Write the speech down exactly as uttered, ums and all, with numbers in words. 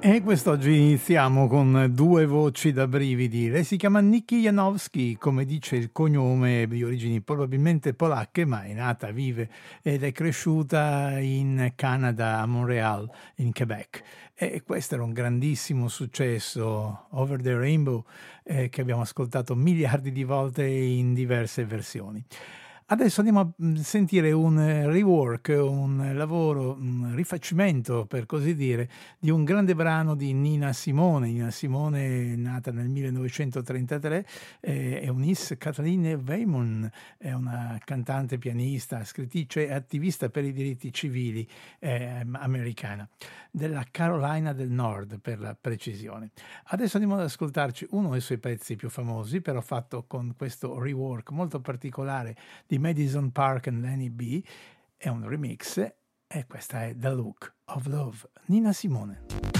E quest'oggi iniziamo con due voci da brividi. Lei si chiama Nikki Janowski, come dice il cognome, di origini probabilmente polacche, ma è nata, vive ed è cresciuta in Canada, a Montreal, in Quebec. E questo era un grandissimo successo, Over the Rainbow, eh, che abbiamo ascoltato miliardi di volte in diverse versioni. Adesso andiamo a sentire un rework, un lavoro, un rifacimento per così dire, di un grande brano di Nina Simone. Nina Simone, nata nel millenovecentotrentatré, eh, è Eunice Kathleen Waymon, è una cantante, pianista, scrittrice e attivista per i diritti civili eh, americana, della Carolina del Nord per la precisione. Adesso andiamo ad ascoltarci uno dei suoi pezzi più famosi, però fatto con questo rework molto particolare di Madison Park and Lenny B. È un remix e questa è The Look of Love, Nina Simone.